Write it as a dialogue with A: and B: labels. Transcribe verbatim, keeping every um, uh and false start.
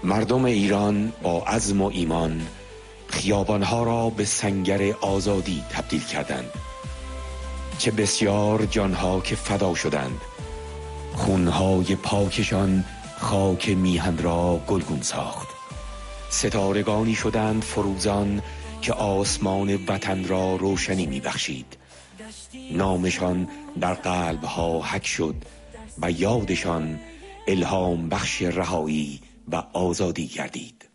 A: مردم ایران با عزم و ایمان خیابانها را به سنگر آزادی تبدیل کردند. چه بسیار جانها که فدا شدند، خونهای پاکشان خاک میهن را گلگون ساخت. ستارگانی شدند فروزان که آسمان وطن را روشنی میبخشید. نامشان در قلبها حک شد و یادشان الهام بخش رهایی و آزادی گردید.